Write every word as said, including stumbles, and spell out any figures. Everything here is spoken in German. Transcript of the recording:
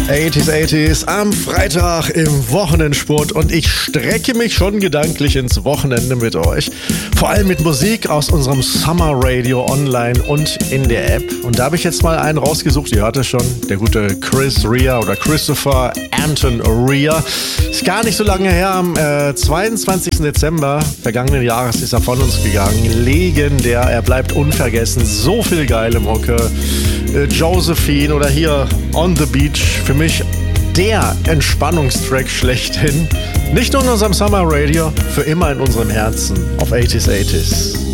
achtziger achtziger am Freitag im Wochenendspurt und ich strecke mich schon gedanklich ins Wochenende mit euch. Vor allem mit Musik aus unserem Summer Radio online und in der App. Und da habe ich jetzt mal einen rausgesucht, ihr hört es schon, der gute Chris Rea oder Christopher Anton Rea. Ist gar nicht so lange her, am äh, zweiundzwanzigsten Dezember vergangenen Jahres ist er von uns gegangen. Legendär, er bleibt unvergessen, so viel geile Mucke. Äh, Josephine oder hier On the Beach, für mich der Entspannungstrack schlechthin. Nicht nur in unserem Summer Radio, für immer in unserem Herzen auf achtziger achtziger.